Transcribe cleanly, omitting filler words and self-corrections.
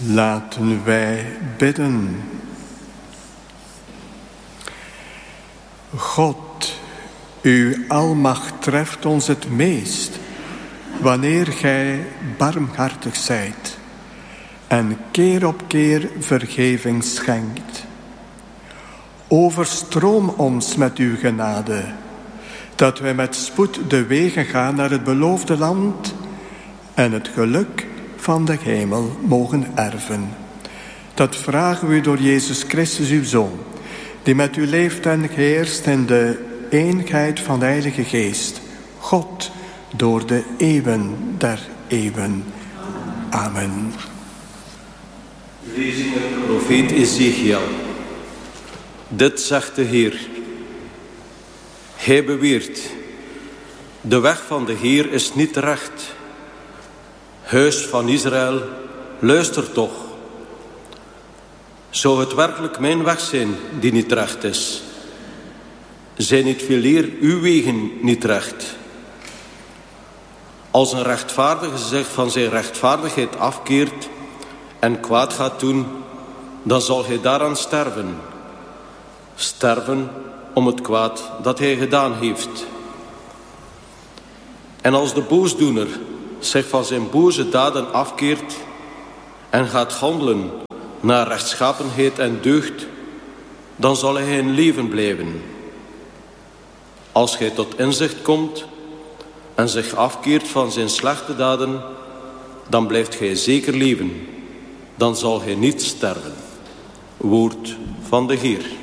Laten wij bidden. God, uw almacht treft ons het meest wanneer gij barmhartig zijt en keer op keer vergeving schenkt. Overstroom ons met uw genade, dat wij met spoed de wegen gaan naar het beloofde land en het geluk van de hemel mogen erven. Dat vragen we door Jezus Christus, uw Zoon, die met u leeft en heerst in de eenheid van de Heilige Geest, God, door de eeuwen der eeuwen. Amen. Lezing uit de profeet Ezechiel. Dit zegt de Heer. Hij beweert, de weg van de Heer is niet recht. Huis van Israël, luister toch. Zou het werkelijk mijn weg zijn die niet recht is? Zijn niet veeleer uw wegen niet recht? Als een rechtvaardige zich van zijn rechtvaardigheid afkeert en kwaad gaat doen, dan zal hij daaraan sterven. Sterven om het kwaad dat hij gedaan heeft. En als de boosdoener zich van zijn boze daden afkeert en gaat handelen naar rechtschapenheid en deugd, dan zal hij in leven blijven. Als hij tot inzicht komt en zich afkeert van zijn slechte daden, dan blijft hij zeker leven. Dan zal hij niet sterven. Woord van de Heer.